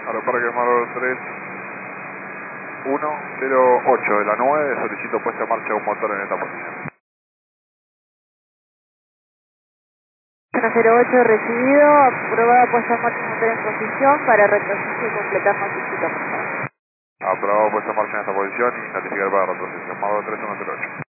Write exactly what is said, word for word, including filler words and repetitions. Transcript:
Aeroparque Módulo tres uno cero ocho de la nueve, solicito puesta en marcha un motor en esta posición. uno cero ocho recibido, aprobada puesta en marcha un motor en posición para retroceso y completar notificación. Aprobado puesta en marcha en esta posición y notificar para retroceso. Módulo tres uno cero ocho.